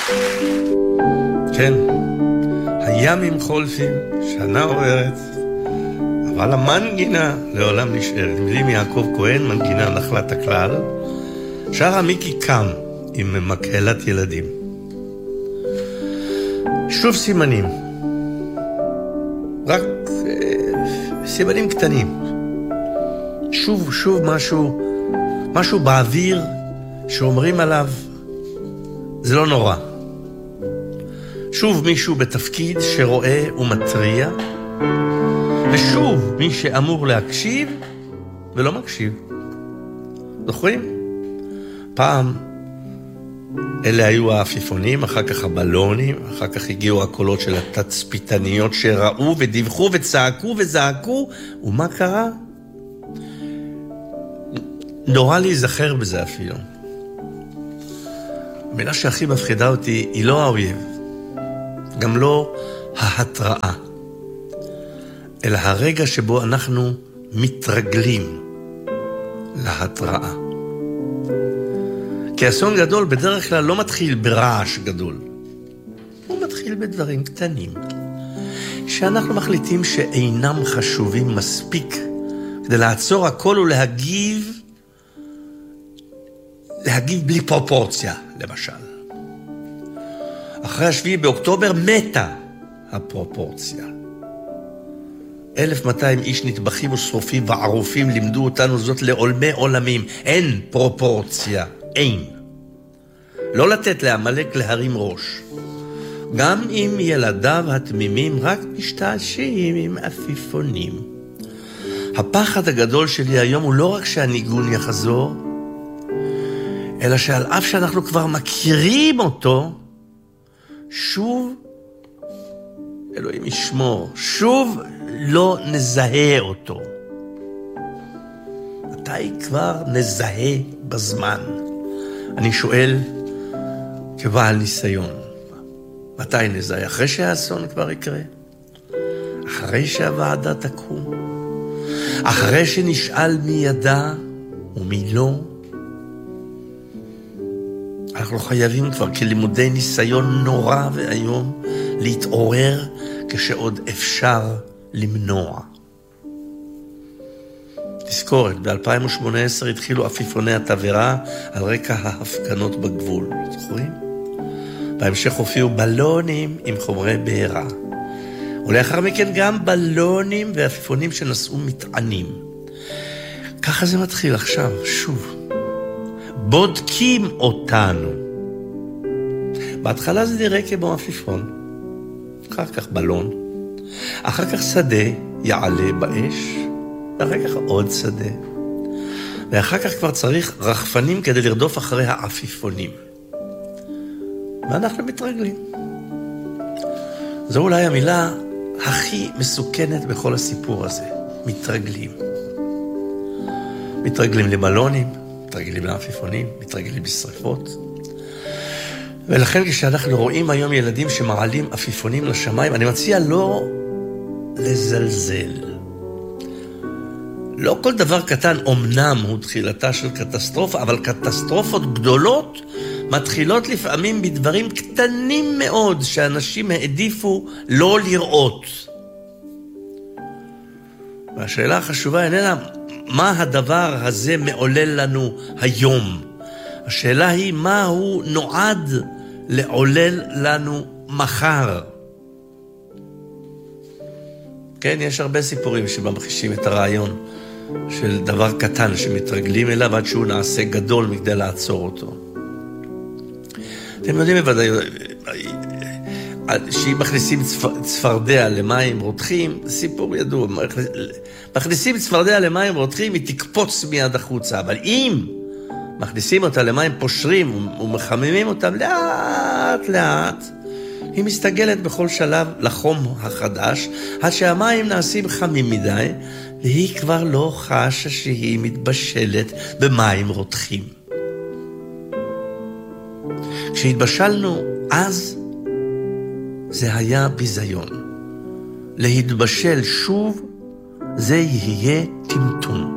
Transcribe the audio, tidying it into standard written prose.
כן, הימים חולפים, שנה עוברת, אבל המנגינה לעולם נשארת. אתם יודעים, יעקב כהן, מנגינה נחלת הכלל, שרה מיקי קם עם מקהלת ילדים. שוב סימנים, רק סימנים קטנים. שוב משהו באוויר שאומרים עליו, זה לא נורא. שוב מישהו בתפקיד שרואה ומטריע, ושוב מי שאמור להקשיב ולא מקשיב. זוכרים? פעם אלה היו העפיפונים, אחר כך הבלונים, אחר כך הגיעו הקולות של התצפיתניות שראו ודיווחו וצעקו וזעקו, ומה קרה? נורא להיזכר בזה אפילו. המילה שהכי מפחידה אותי היא לא האויב, גם לא ההתראה, אלא הרגע שבו אנחנו מתרגלים להתראה. כי אסון גדול בדרך כלל לא מתחיל ברעש גדול. הוא מתחיל בדברים קטנים, שאנחנו מחליטים שאינם חשובים מספיק כדי לעצור הכל ולהגיב בלי פרופורציה, למשל. אחרי 7 באוקטובר מתה הפרופורציה. 1,200 איש נטבחים ושרופים וערופים לימדו אותנו זאת לעולמי עולמים. אין פרופורציה, אין. לא לתת לעמלק להרים ראש. גם אם ילדיו התמימים רק משתעשעים עם עפיפונים. הפחד הגדול שלי היום הוא לא רק שהניגון יחזור, אלא שעל אף שאנחנו כבר מכירים אותו, שוב, אלוהים ישמור, שוב לא נזהה אותו. מתי כבר נזהה בזמן? אני שואל כבעל ניסיון, מתי נזהה? אחרי שהאסון כבר יקרה? אחרי שהוועדה תקום? אחרי שנשאל מי ידע ומי לא? אנחנו חייבים כבר כלימודי ניסיון נורא והיום להתעורר כשעוד אפשר למנוע. תזכורת, ב-2018 התחילו עפיפוני התבערה על רקע ההפגנות בגבול, זוכרים? בהמשך הופיעו בלונים עם חומרי בעירה. ולאחר מכן גם בלונים ועפיפונים שנשאו מטענים. ככה זה מתחיל עכשיו, שוב. בודקים אותנו. בהתחלה זה נראה כמו עפיפון, אחר כך בלון, אחר כך שדה יעלה באש, ואחר כך עוד שדה, ואחר כך כבר צריך רחפנים כדי לרדוף אחרי העפיפונים. ואנחנו מתרגלים. זו אולי המילה הכי מסוכנת בכל הסיפור הזה, מתרגלים. מתרגלים לבלונים, מתרגלים לעפיפונים, מתרגלים לשריפות. ולכן כשאנחנו רואים היום ילדים שמעלים עפיפונים לשמיים, אני מציע לא לזלזל. לא כל דבר קטן אומנם הוא תחילתה של קטסטרופה, אבל קטסטרופות גדולות מתחילות לפעמים בדברים קטנים מאוד שאנשים העדיפו לא לראות. והשאלה החשובה איננה מה הדבר הזה מעולל לנו היום. השאלה היא מה הוא נועד לעולל לנו מחר. כן, יש הרבה סיפורים שממחישים את הרעיון של דבר קטן שמתרגלים אליו עד שהוא נעשה גדול מכדי לעצור אותו. אתם יודעים בוודאי, שאם מכניסים צפרדע למים רותחים, סיפור ידוע, מכניסים צפרדע למים רותחים, היא תקפוץ מיד החוצה, אבל אם מכניסים אותה למים פושרים ומחממים אותם לאט לאט, היא מסתגלת בכל שלב לחום החדש, עד שהמים נעשים חמים מדי, והיא כבר לא חשה שהיא מתבשלת במים רותחים. כשהתבשלנו אז, זה היה ביזיון. להתבשל שוב, זה יהיה טמטום.